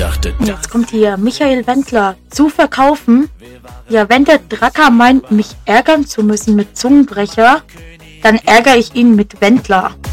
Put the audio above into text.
dachte, Jetzt kommt hier Michael Wendler. Zu verkaufen? Ja, wenn der Dracker meint, mich ärgern zu müssen mit Zungenbrecher, dann ärgere ich ihn mit Wendler.